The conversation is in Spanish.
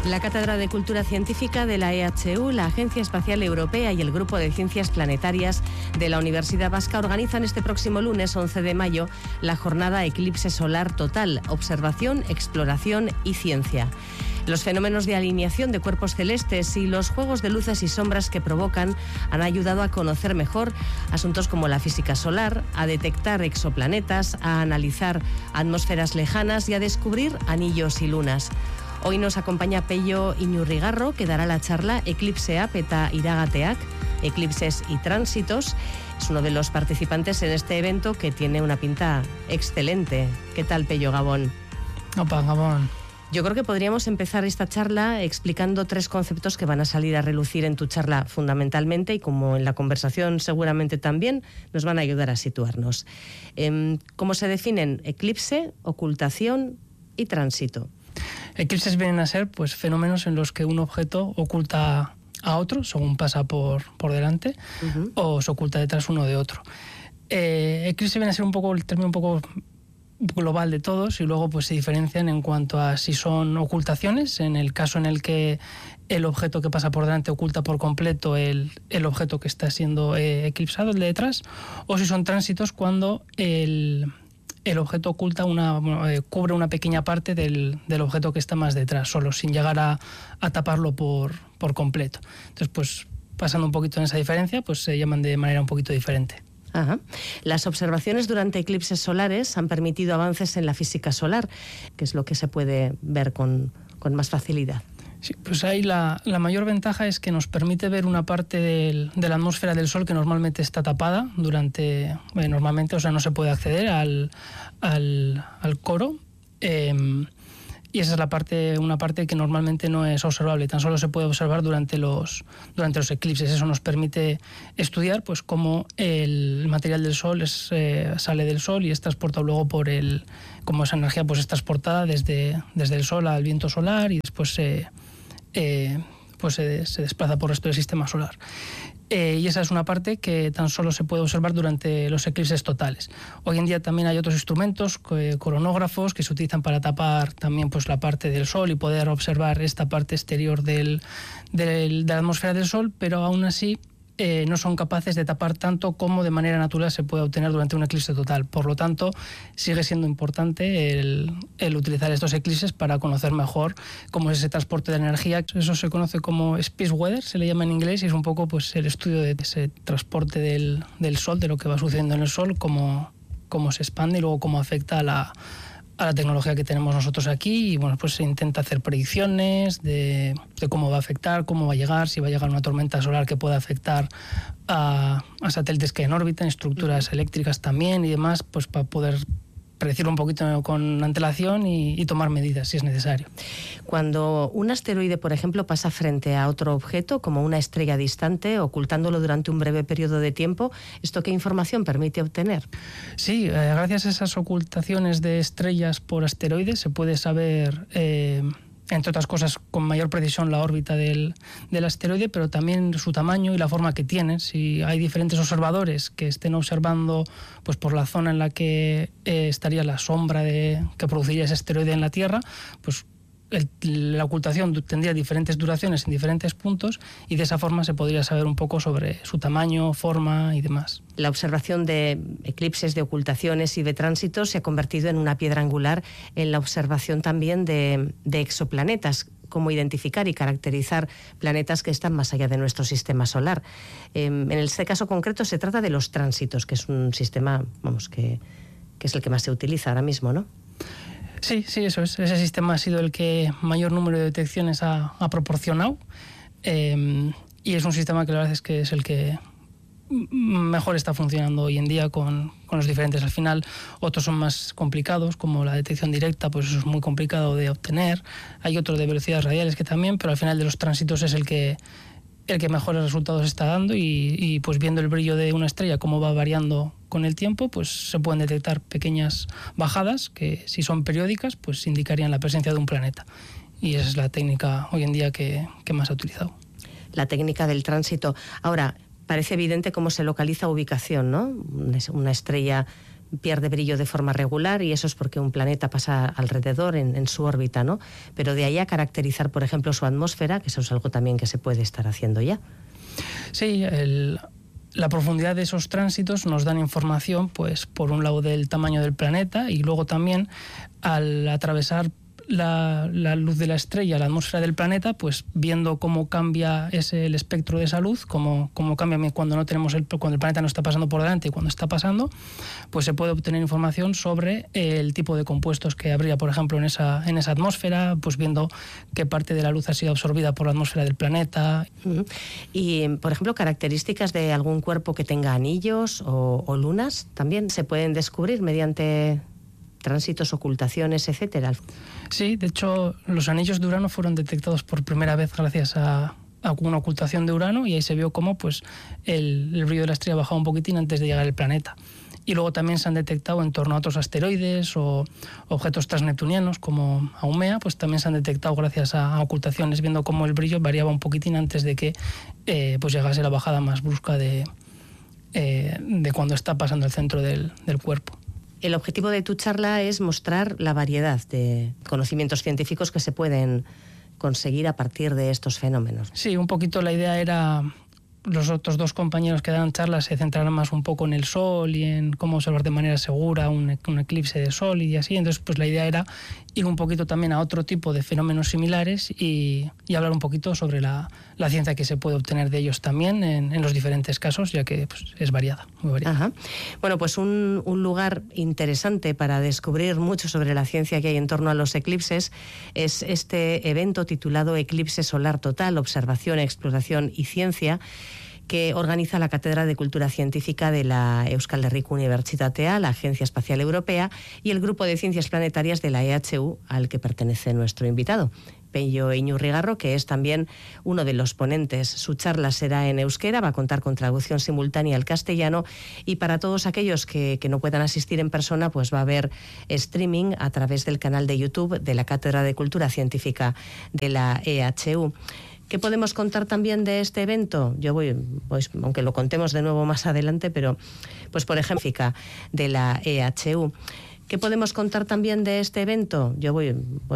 La Cátedra de Cultura Científica de la EHU, la Agencia Espacial Europea y el Grupo de Ciencias Planetarias de la Universidad Vasca organizan este próximo lunes 11 de mayo la jornada Eclipse Solar Total, Observación, Exploración y Ciencia. Los fenómenos de alineación de cuerpos celestes y los juegos de luces y sombras que provocan han ayudado a conocer mejor asuntos como la física solar, a detectar exoplanetas, a analizar atmósferas lejanas y a descubrir anillos y lunas. Hoy nos acompaña Pello Iñurrigarro, que dará la charla Eclipseak eta iragateak, eclipses y tránsitos. Es uno de los participantes en este evento que tiene una pinta excelente. ¿Qué tal, Pello? Gabón. Opa, Gabón. Yo creo que podríamos empezar esta charla explicando 3 conceptos que van a salir a relucir en tu charla fundamentalmente y como en la conversación seguramente también nos van a ayudar a situarnos. ¿Cómo se definen? Eclipse, ocultación y tránsito. Eclipses vienen a ser pues fenómenos en los que un objeto oculta a otro según pasa por delante, o se oculta detrás uno de otro. Eclipse viene a ser un poco el término un poco global de todos y luego pues se diferencian en cuanto a si son ocultaciones, en el caso en el que el objeto que pasa por delante oculta por completo el objeto que está siendo eclipsado, el de detrás, o si son tránsitos cuando el objeto oculta cubre una pequeña parte del objeto que está más detrás, solo sin llegar a taparlo por completo. Entonces, pues pasando un poquito en esa diferencia, pues se llaman de manera un poquito diferente. Ajá. Las observaciones durante eclipses solares han permitido avances en la física solar, que es lo que se puede ver con más facilidad. Sí, pues ahí la mayor ventaja es que nos permite ver una parte de la atmósfera del Sol que normalmente está tapada normalmente, o sea, no se puede acceder al coro. Y esa es una parte que normalmente no es observable, tan solo se puede observar durante los eclipses. Eso nos permite estudiar pues cómo el material del Sol sale del Sol y es transportado luego cómo esa energía pues es transportada desde el Sol al viento solar y después se desplaza por el resto del sistema solar. Y esa es una parte que tan solo se puede observar durante los eclipses totales. Hoy en día también hay otros instrumentos, coronógrafos, que se utilizan para tapar también pues la parte del Sol y poder observar esta parte exterior de la atmósfera del Sol, pero aún así no son capaces de tapar tanto como de manera natural se puede obtener durante un eclipse total. Por lo tanto, sigue siendo importante el utilizar estos eclipses para conocer mejor cómo es ese transporte de energía. Eso se conoce como space weather, se le llama en inglés, y es un poco pues el estudio de ese transporte del Sol, de lo que va sucediendo en el Sol, cómo se expande y luego cómo afecta a la tecnología que tenemos nosotros aquí. Y bueno, pues se intenta hacer predicciones de cómo va a afectar, cómo va a llegar, si va a llegar una tormenta solar que pueda afectar a satélites que hay en órbita, en estructuras eléctricas también y demás, pues para poder predecirlo un poquito con antelación y tomar medidas si es necesario. Cuando un asteroide, por ejemplo, pasa frente a otro objeto, como una estrella distante, ocultándolo durante un breve periodo de tiempo, ¿esto qué información permite obtener? Sí, gracias a esas ocultaciones de estrellas por asteroides se puede saber, entre otras cosas, con mayor precisión la órbita del asteroide, pero también su tamaño y la forma que tiene. Si hay diferentes observadores que estén observando pues por la zona en la que estaría la sombra que produciría ese asteroide en la Tierra, pues la ocultación tendría diferentes duraciones en diferentes puntos y de esa forma se podría saber un poco sobre su tamaño, forma y demás. La observación de eclipses, de ocultaciones y de tránsitos se ha convertido en una piedra angular en la observación también de exoplanetas, cómo identificar y caracterizar planetas que están más allá de nuestro sistema solar. En este caso concreto se trata de los tránsitos, que es un sistema, que es el que más se utiliza ahora mismo, ¿no? Sí, eso es. Ese sistema ha sido el que mayor número de detecciones ha proporcionado, y es un sistema que la verdad es que es el que mejor está funcionando hoy en día con los diferentes. Al final otros son más complicados, como la detección directa, pues eso es muy complicado de obtener. Hay otro de velocidades radiales que también, pero al final de los tránsitos es el que mejores resultados está dando y pues viendo el brillo de una estrella, cómo va variando con el tiempo, pues se pueden detectar pequeñas bajadas que si son periódicas pues indicarían la presencia de un planeta. Y esa es la técnica hoy en día que más se ha utilizado. La técnica del tránsito. Ahora, parece evidente cómo se localiza ubicación, ¿no? Una estrella pierde brillo de forma regular y eso es porque un planeta pasa alrededor en su órbita, ¿no? Pero de ahí a caracterizar, por ejemplo, su atmósfera, que eso es algo también que se puede estar haciendo ya. Sí, la profundidad de esos tránsitos nos dan información, pues por un lado del tamaño del planeta y luego también al atravesar la luz de la estrella, la atmósfera del planeta, pues viendo cómo cambia el espectro de esa luz, cómo cambia cuando cuando el planeta no está pasando por delante y cuando está pasando, pues se puede obtener información sobre el tipo de compuestos que habría, por ejemplo, en esa atmósfera, pues viendo qué parte de la luz ha sido absorbida por la atmósfera del planeta. Y, por ejemplo, características de algún cuerpo que tenga anillos o lunas también se pueden descubrir mediante tránsitos, ocultaciones, etcétera. Sí, de hecho, los anillos de Urano fueron detectados por primera vez gracias a una ocultación de Urano y ahí se vio cómo pues, el brillo de la estrella bajaba un poquitín antes de llegar al planeta. Y luego también se han detectado en torno a otros asteroides o objetos transneptunianos como Haumea, pues también se han detectado gracias a ocultaciones, viendo cómo el brillo variaba un poquitín antes de que pues llegase la bajada más brusca de cuando está pasando el centro del cuerpo. El objetivo de tu charla es mostrar la variedad de conocimientos científicos que se pueden conseguir a partir de estos fenómenos. Sí, un poquito la idea era, los otros dos compañeros que dan charlas se centraron más un poco en el Sol y en cómo observar de manera segura un eclipse de Sol y así. Entonces, pues la idea era ir un poquito también a otro tipo de fenómenos similares y hablar un poquito sobre la ciencia que se puede obtener de ellos también en los diferentes casos, ya que pues, es variada, muy variada. Ajá. Bueno, pues un lugar interesante para descubrir mucho sobre la ciencia que hay en torno a los eclipses es este evento titulado Eclipse Solar Total, Observación, Exploración y Ciencia, que organiza la Cátedra de Cultura Científica de la Euskal Herriko Unibertsitatea, la Agencia Espacial Europea y el Grupo de Ciencias Planetarias de la EHU, al que pertenece nuestro invitado, Pello Iñurrigarro, que es también uno de los ponentes. Su charla será en euskera, va a contar con traducción simultánea al castellano y para todos aquellos que no puedan asistir en persona, pues va a haber streaming a través del canal de YouTube de la Cátedra de Cultura Científica de la EHU. ¿Qué podemos contar también de este evento? Yo pues, aunque lo contemos de nuevo más adelante, pero pues por ejemplo, de la EHU. ¿Qué podemos contar también de este evento?